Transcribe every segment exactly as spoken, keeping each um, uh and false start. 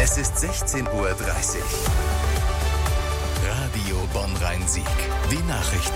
Es ist sechzehn Uhr dreißig. Radio Bonn-Rhein-Sieg. Die Nachrichten.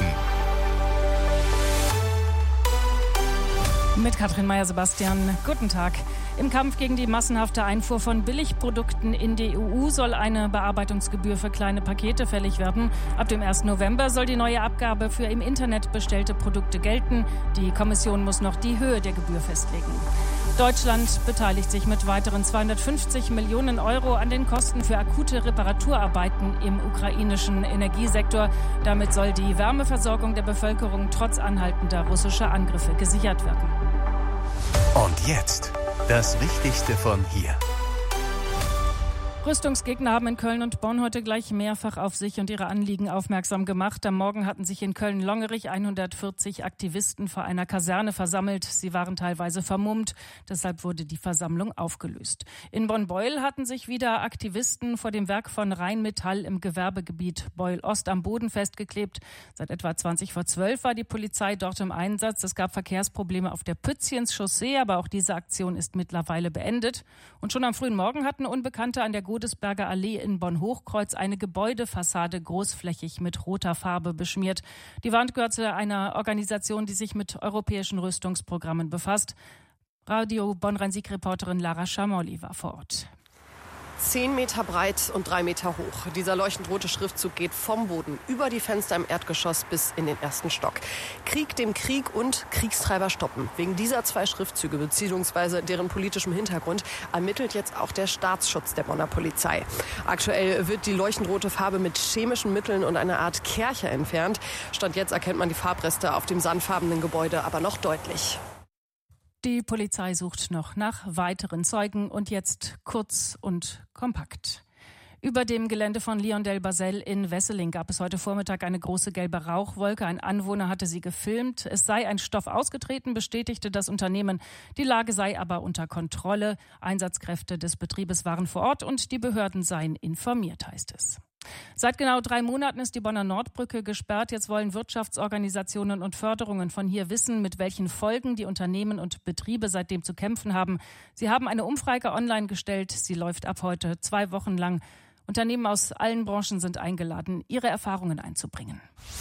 Mit Katrin Meyer-Sebastian. Guten Tag. Im Kampf gegen die massenhafte Einfuhr von Billigprodukten in die E U soll eine Bearbeitungsgebühr für kleine Pakete fällig werden. Ab dem ersten November soll die neue Abgabe für im Internet bestellte Produkte gelten. Die Kommission muss noch die Höhe der Gebühr festlegen. Deutschland beteiligt sich mit weiteren zweihundertfünfzig Millionen Euro an den Kosten für akute Reparaturarbeiten im ukrainischen Energiesektor. Damit soll die Wärmeversorgung der Bevölkerung trotz anhaltender russischer Angriffe gesichert werden. Und jetzt das Wichtigste von hier. Rüstungsgegner haben in Köln und Bonn heute gleich mehrfach auf sich und ihre Anliegen aufmerksam gemacht. Am Morgen hatten sich in Köln-Longerich hundertvierzig Aktivisten vor einer Kaserne versammelt. Sie waren teilweise vermummt, deshalb wurde die Versammlung aufgelöst. In Bonn-Beuel hatten sich wieder Aktivisten vor dem Werk von Rheinmetall im Gewerbegebiet Beuel-Ost am Boden festgeklebt. Seit etwa zwanzig vor zwölf war die Polizei dort im Einsatz. Es gab Verkehrsprobleme auf der Pützchens-Chaussee, aber auch diese Aktion ist mittlerweile beendet. Und schon am frühen Morgen hatten Unbekannte an der Godesberger Allee in Bonn-Hochkreuz eine Gebäudefassade großflächig mit roter Farbe beschmiert. Die Wand gehört zu einer Organisation, die sich mit europäischen Rüstungsprogrammen befasst. Radio Bonn-Rhein-Sieg-Reporterin Lara Schamolli war vor Ort. Zehn Meter breit und drei Meter hoch. Dieser leuchtend rote Schriftzug geht vom Boden über die Fenster im Erdgeschoss bis in den ersten Stock. Krieg dem Krieg und Kriegstreiber stoppen. Wegen dieser zwei Schriftzüge bzw. deren politischem Hintergrund ermittelt jetzt auch der Staatsschutz der Bonner Polizei. Aktuell wird die leuchtend rote Farbe mit chemischen Mitteln und einer Art Kercher entfernt. Stand jetzt erkennt man die Farbreste auf dem sandfarbenen Gebäude aber noch deutlich. Die Polizei sucht noch nach weiteren Zeugen und jetzt kurz und kompakt. Über dem Gelände von Liondell-Basel in Wesseling gab es heute Vormittag eine große gelbe Rauchwolke. Ein Anwohner hatte sie gefilmt. Es sei ein Stoff ausgetreten, bestätigte das Unternehmen. Die Lage sei aber unter Kontrolle. Einsatzkräfte des Betriebes waren vor Ort und die Behörden seien informiert, heißt es. Seit genau drei Monaten ist die Bonner Nordbrücke gesperrt. Jetzt wollen Wirtschaftsorganisationen und Förderungen von hier wissen, mit welchen Folgen die Unternehmen und Betriebe seitdem zu kämpfen haben. Sie haben eine Umfrage online gestellt. Sie läuft ab heute zwei Wochen lang. Unternehmen aus allen Branchen sind eingeladen, ihre Erfahrungen einzubringen.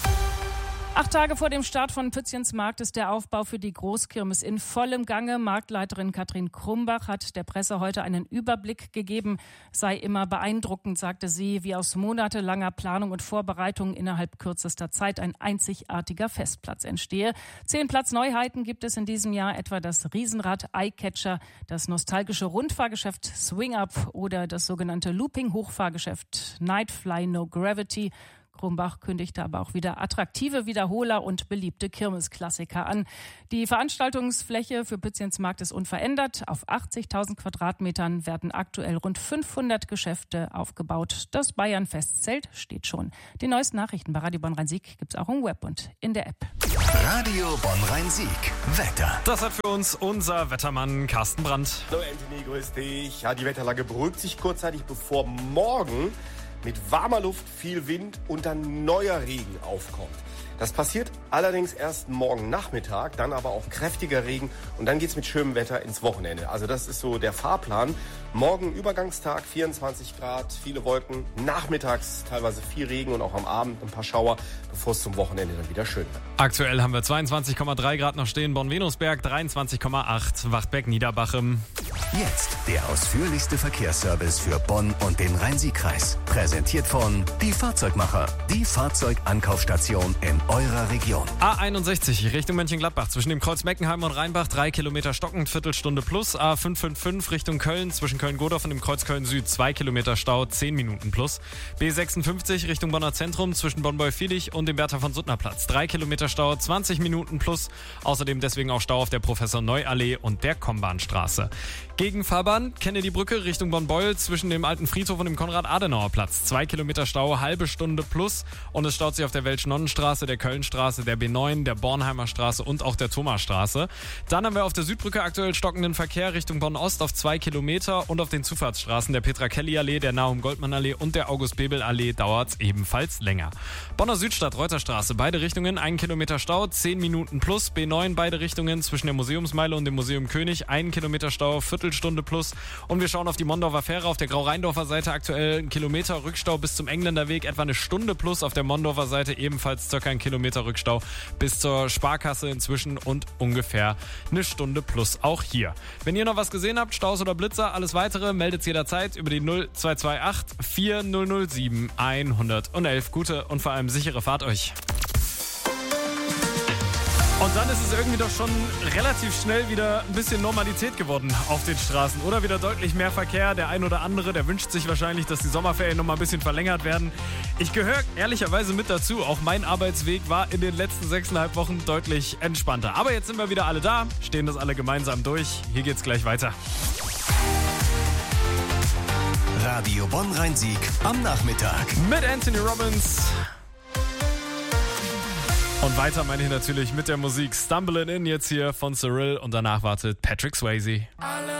Acht Tage vor dem Start von Pützchens Markt ist der Aufbau für die Großkirmes in vollem Gange. Marktleiterin Katrin Krumbach hat der Presse heute einen Überblick gegeben. Es sei immer beeindruckend, sagte sie, wie aus monatelanger Planung und Vorbereitung innerhalb kürzester Zeit ein einzigartiger Festplatz entstehe. Zehn Platzneuheiten gibt es in diesem Jahr, etwa das Riesenrad Eyecatcher, das nostalgische Rundfahrgeschäft Swing Up oder das sogenannte Looping-Hochfahrgeschäft Nightfly No Gravity. Krumbach kündigte aber auch wieder attraktive Wiederholer und beliebte Kirmesklassiker an. Die Veranstaltungsfläche für Pützchens Markt ist unverändert. Auf achtzigtausend Quadratmetern werden aktuell rund fünfhundert Geschäfte aufgebaut. Das Bayern-Festzelt steht schon. Die neuesten Nachrichten bei Radio Bonn-Rhein-Sieg gibt es auch im Web und in der App. Radio Bonn-Rhein-Sieg. Wetter. Das hat für uns unser Wettermann Carsten Brandt. Hallo Anthony, grüß dich. Ja, die Wetterlage beruhigt sich kurzzeitig, bevor morgen mit warmer Luft, viel Wind und dann neuer Regen aufkommt. Das passiert allerdings erst morgen Nachmittag, dann aber auch kräftiger Regen und dann geht's mit schönem Wetter ins Wochenende. Also das ist so der Fahrplan. Morgen Übergangstag, vierundzwanzig Grad, viele Wolken, nachmittags teilweise viel Regen und auch am Abend ein paar Schauer, bevor es zum Wochenende dann wieder schön wird. Aktuell haben wir zweiundzwanzig Komma drei Grad noch stehen, Bonn-Venusberg dreiundzwanzig Komma acht, Wachtberg-Niederbachem. Jetzt der ausführlichste Verkehrsservice für Bonn und den Rhein-Sieg-Kreis. Präsentiert von Die Fahrzeugmacher, die Fahrzeugankaufstation in eurer Region. A einundsechzig Richtung Mönchengladbach zwischen dem Kreuz Meckenheim und Rheinbach, drei Kilometer stockend, Viertelstunde plus. A fünf fünf fünf Richtung Köln zwischen Köln-Godorf und dem Kreuz Köln-Süd, zwei Kilometer Stau, zehn Minuten plus. B sechsundfünfzig Richtung Bonner Zentrum zwischen Bonn-Beufilich und dem Bertha von Suttner Platz, drei Kilometer Stau, zwanzig Minuten plus. Außerdem deswegen auch Stau auf der Professor-Neu-Allee und der Kombahnstraße. Gegenfahrbahn, Kennedy-Brücke Richtung Bonn-Beuel zwischen dem alten Friedhof und dem Konrad-Adenauer-Platz. Zwei Kilometer Stau, halbe Stunde plus. Und es staut sich auf der Welsch-Nonnenstraße der der Kölnstraße, der B neun, der Bornheimer Straße und auch der Thomasstraße. Dann haben wir auf der Südbrücke aktuell stockenden Verkehr Richtung Bonn-Ost auf zwei Kilometer und auf den Zufahrtsstraßen der Petra-Kelly-Allee, der Nahum-Goldmann-Allee und der August-Bebel-Allee dauert es ebenfalls länger. Bonner Südstadt, Reuterstraße, beide Richtungen, ein Kilometer Stau, zehn Minuten plus. B neun, beide Richtungen zwischen der Museumsmeile und dem Museum König, ein Kilometer Stau, Viertelstunde plus. Und wir schauen auf die Mondorfer Fähre, auf der Grau-Rheindorfer Seite aktuell ein Kilometer Rückstau bis zum Engländerweg, etwa eine Stunde plus. Auf der Mondorfer Seite ebenfalls circa ein Kilometer Rückstau bis zur Sparkasse inzwischen und ungefähr eine Stunde plus auch hier. Wenn ihr noch was gesehen habt, Staus oder Blitzer, alles weitere, meldet jederzeit über die null zwei zwei acht vier null null sieben hundertelf. Gute und vor allem sichere Fahrt euch. Und dann ist es irgendwie doch schon relativ schnell wieder ein bisschen Normalität geworden auf den Straßen. Oder wieder deutlich mehr Verkehr. Der ein oder andere, der wünscht sich wahrscheinlich, dass die Sommerferien noch mal ein bisschen verlängert werden. Ich gehöre ehrlicherweise mit dazu. Auch mein Arbeitsweg war in den letzten sechseinhalb Wochen deutlich entspannter. Aber jetzt sind wir wieder alle da, stehen das alle gemeinsam durch. Hier geht's gleich weiter. Radio Bonn-Rhein-Sieg am Nachmittag. Mit Anthony Robbins. Und weiter meine ich natürlich mit der Musik Stumbling In jetzt hier von Cyril und danach wartet Patrick Swayze.